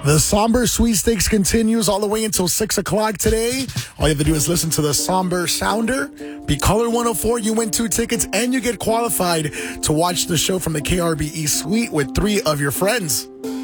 The Somber Sweepstakes continues all the way until 6 o'clock today. All you have to do is listen to the Somber Sounder. Be caller 104. You win 2 tickets and you get qualified to watch the show from the KRBE suite with 3 of your friends.